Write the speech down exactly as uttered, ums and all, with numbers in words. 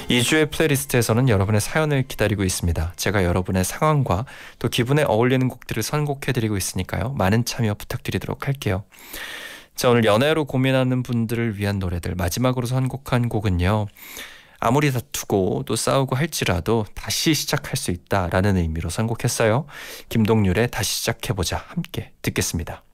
이 주의 플레이리스트에서는 여러분의 사연을 기다리고 있습니다. 제가 여러분의 상황과 또 기분에 어울리는 곡들을 선곡해드리고 있으니까요. 많은 참여 부탁드리도록 할게요. 자, 오늘 연애로 고민하는 분들을 위한 노래들 마지막으로 선곡한 곡은요. 아무리 다투고 또 싸우고 할지라도 다시 시작할 수 있다라는 의미로 선곡했어요. 김동률의 다시 시작해보자 함께 듣겠습니다.